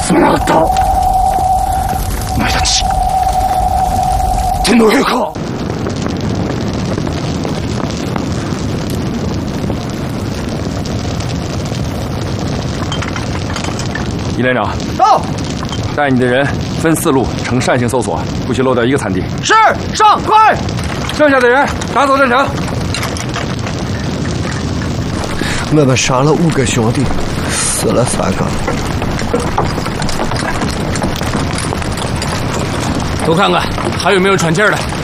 つもなかった。お前たち天皇陛下。 尹连长到， 带你的人分4路呈扇形搜索，不许漏掉一个残敌。 是，上，快！ 剩下的人打走战场。 我们杀了5个兄弟，死了3个。 都看看还有没有喘气儿的。